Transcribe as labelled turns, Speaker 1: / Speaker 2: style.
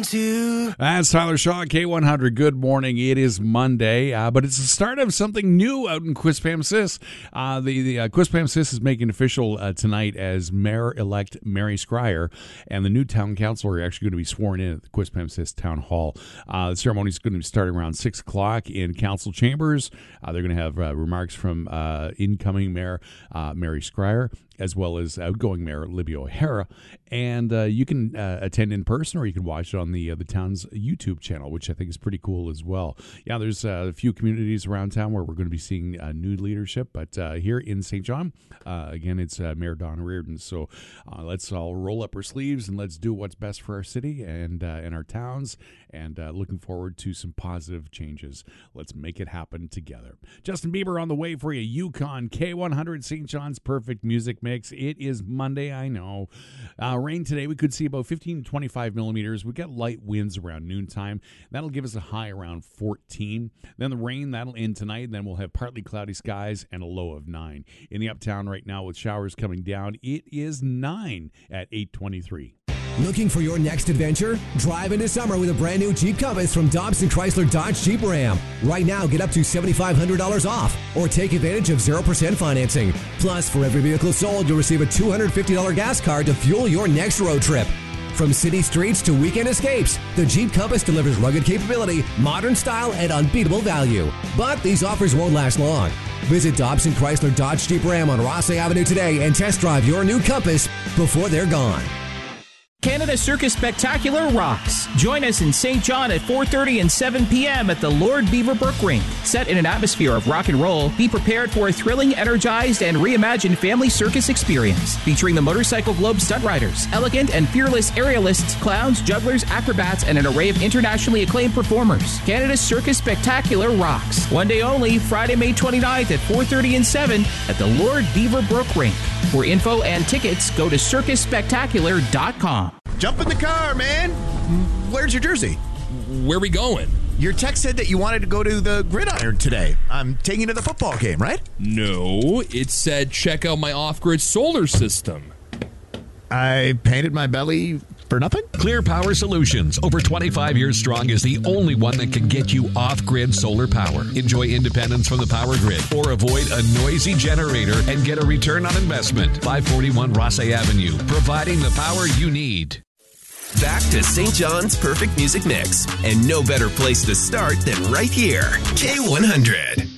Speaker 1: to.
Speaker 2: That's Tyler Shaw, K100. Good morning. It is Monday, but it's the start of something new out in Quispamsis. The Quispamsis is making official tonight as Mayor-elect Mary Scryer, and the new town council are actually going to be sworn in at the Quispamsis Town Hall. The ceremony is going to be starting around 6 o'clock in council chambers. They're going to have remarks from incoming Mayor Mary Scryer, as well as outgoing Mayor Libby O'Hara. And you can attend in person, or you can watch it on the town's YouTube channel, which I think is pretty cool as well. Yeah, there's a few communities around town where we're going to be seeing new leadership, but here in St. John, again, it's Mayor Don Reardon. So let's all roll up our sleeves and let's do what's best for our city and our towns, and looking forward to some positive changes. Let's make it happen together. Justin Bieber on the way for you. Yukon, K100, St. John's Perfect Music Mix. It is Monday, I know. Rain today, we could see about 15 to 25 millimeters. We got light winds around noontime. That'll give us a high around 14. Then the rain, that'll end tonight. Then we'll have partly cloudy skies and a low of 9. In the uptown right now with showers coming down, it is 9 at 8:23.
Speaker 3: Looking for your next adventure? Drive into summer with a brand new Jeep Compass from Dobson Chrysler Dodge Jeep Ram. Right now, get up to $7,500 off or take advantage of 0% financing. Plus, for every vehicle sold, you'll receive a $250 gas card to fuel your next road trip. From city streets to weekend escapes, the Jeep Compass delivers rugged capability, modern style, and unbeatable value. But these offers won't last long. Visit Dobson Chrysler Dodge Jeep Ram on Rossay Avenue today and test drive your new Compass before they're gone.
Speaker 4: Canada Circus Spectacular rocks. Join us in St. John at 4:30 and 7 p.m. at the Lord Beaverbrook Rink. Set in an atmosphere of rock and roll, be prepared for a thrilling, energized, and reimagined family circus experience. Featuring the Motorcycle Globe stunt riders, elegant and fearless aerialists, clowns, jugglers, acrobats, and an array of internationally acclaimed performers. Canada Circus Spectacular rocks. One day only, Friday, May 29th at 4:30 and 7 at the Lord Beaverbrook Rink. For info and tickets, go to circusspectacular.com.
Speaker 5: Jump in the car, man. Where's your jersey?
Speaker 6: Where are we going?
Speaker 5: Your text said that you wanted to go to the Gridiron today. I'm taking you to the football game, right?
Speaker 6: No, it said check out my off-grid solar system.
Speaker 5: I painted my belly for nothing?
Speaker 7: Clear Power Solutions, over 25 years strong, is the only one that can get you off-grid solar power. Enjoy independence from the power grid, or avoid a noisy generator and get a return on investment. 541 Rossay Avenue, providing the power you need.
Speaker 8: Back to St. John's Perfect Music Mix, and no better place to start than right here. K100.